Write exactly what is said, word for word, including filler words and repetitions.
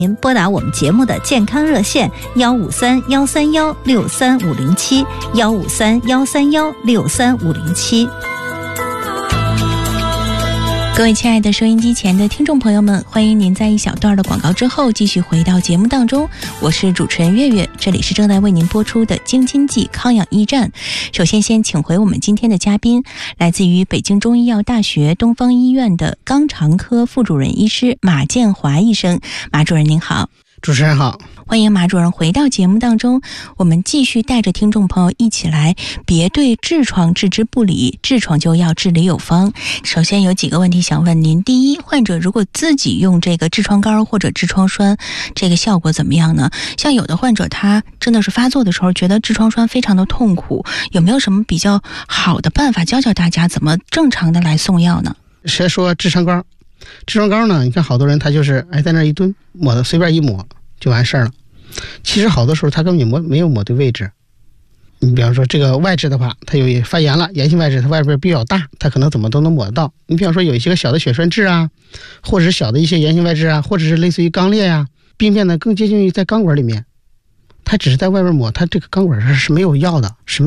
您拨打我们节目的健康热线幺五三幺三幺六三五零七幺五三幺三幺六三五零七。 各位亲爱的收音机前的听众朋友们，欢迎您在一小段的广告之后继续回到节目当中，我是主持人月月，这里是正在为您播出的京津冀康养驿站。首先先请回我们今天的嘉宾，来自于北京中医药大学东方医院的肛肠科副主任医师马建华医生。马主任您好。 主持人好， 欢迎马主任回到节目当中，我们继续带着听众朋友一起来别对痔疮置之不理，痔疮就要治理有方。首先有几个问题想问您，第一，患者如果自己用这个痔疮膏或者痔疮栓，这个效果怎么样呢？像有的患者他真的是发作的时候觉得痔疮栓非常的痛苦，有没有什么比较好的办法教教大家怎么正常的来送药呢？ 先说痔疮膏，痔疮膏呢，你看好多人他就是哎在那一蹲，抹的随便一抹就完事儿了。其实好多时候他根本就抹没有抹对位置。你比方说这个外痔的话，它有发炎了，炎性外痔它外边比较大，它可能怎么都能抹得到。你比方说有一些个小的血栓痔啊，或者是小的一些炎性外痔啊，或者是类似于肛裂啊，病变呢更接近于在肛管里面，它只是在外边抹，它这个肛管上是没有药的，是